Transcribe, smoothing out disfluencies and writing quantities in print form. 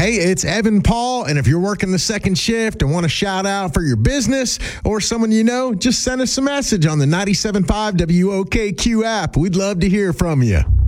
Hey, it's Evan Paul, and if you're working the second shift and want to shout out for your business or someone you know, just send us a message on the 97.5 WOKQ app. We'd love to hear from you.